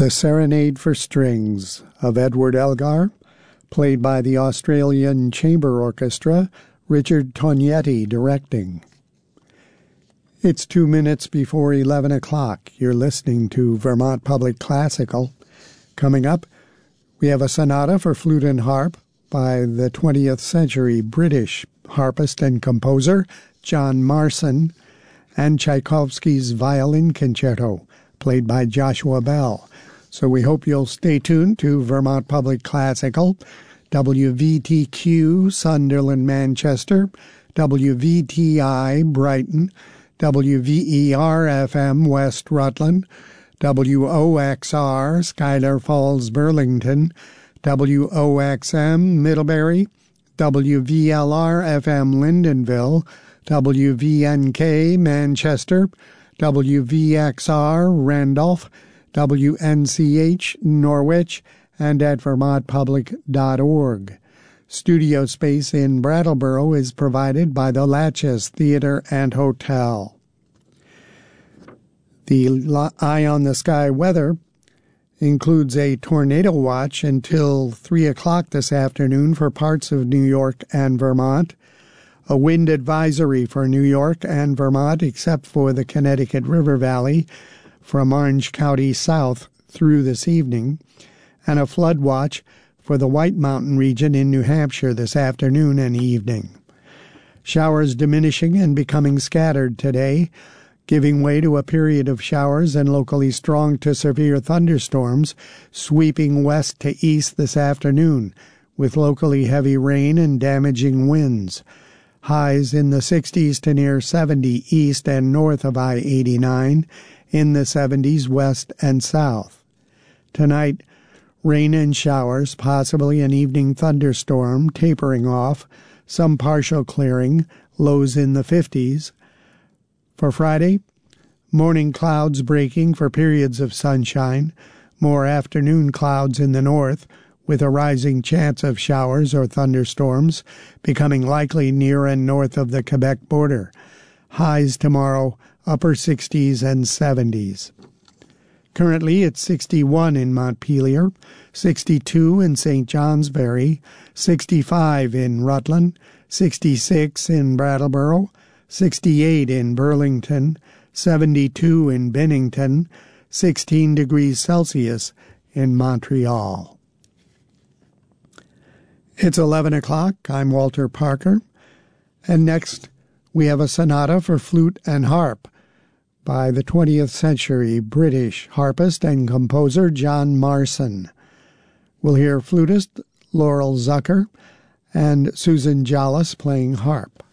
The Serenade for Strings of Edward Elgar, played by the Australian Chamber Orchestra, Richard Tognetti directing. It's 2 minutes before 11 o'clock. You're listening to Vermont Public Classical. Coming up, we have a sonata for flute and harp by the 20th century British harpist and composer John Marson, and Tchaikovsky's Violin Concerto, played by Joshua Bell. So we hope you'll stay tuned to Vermont Public Classical, WVTQ Sunderland, Manchester, WVTI Brighton, WVER-FM West Rutland, WOXR Schuyler Falls, Burlington, WOXM Middlebury, WVLR-FM Lyndonville, WVNK Manchester, WVXR Randolph, WNCH Norwich, and at vermontpublic.org. Studio space in Brattleboro is provided by the Latches Theater and Hotel. The Eye on the Sky weather includes a tornado watch until 3 o'clock this afternoon for parts of New York and Vermont, a wind advisory for New York and Vermont except for the Connecticut River Valley from Orange County south through this evening, and a flood watch for the White Mountain region in New Hampshire this afternoon and evening. Showers diminishing and becoming scattered today, giving way to a period of showers and locally strong to severe thunderstorms sweeping west to east this afternoon, with locally heavy rain and damaging winds. Highs in the 60s to near 70 east and north of I-89, in the 70s west and south. Tonight, rain and showers, possibly an evening thunderstorm tapering off, some partial clearing, lows in the 50s. For Friday, morning clouds breaking for periods of sunshine, more afternoon clouds in the north, with a rising chance of showers or thunderstorms becoming likely near and north of the Quebec border. Highs tomorrow, upper 60s and 70s. Currently, it's 61 in Montpelier, 62 in St. Johnsbury, 65 in Rutland, 66 in Brattleboro, 68 in Burlington, 72 in Bennington, 16 degrees Celsius in Montreal. It's 11 o'clock. I'm Walter Parker. And next, we have a sonata for flute and harp by the 20th century British harpist and composer John Marson. We'll hear flutist Laurel Zucker and Susan Jolles playing harp.